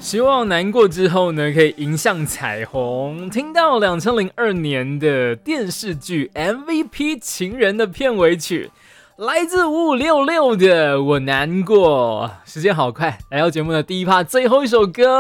希望难过之后呢，可以迎向彩虹。听到2002年的电视剧 MVP 情人的片尾曲，来自5566的《我难过》。时间好快，来到节目的第一趴，最后一首歌。